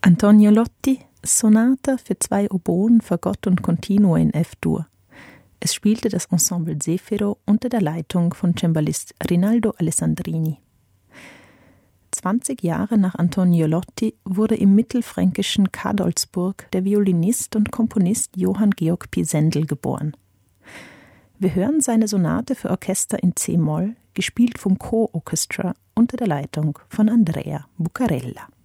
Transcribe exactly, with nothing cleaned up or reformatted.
Antonio Lotti, Sonate für zwei Oboen, Fagott und Continuo in F-Dur. Es spielte das Ensemble Zefiro unter der Leitung von Cembalist Rinaldo Alessandrini. zwanzig Jahre nach Antonio Lotti wurde im mittelfränkischen Kadolsburg der Violinist und Komponist Johann Georg Pisendel geboren. Wir hören seine Sonate für Orchester in C-Moll, gespielt vom Co-Orchestra unter der Leitung von Andrea Bucarella.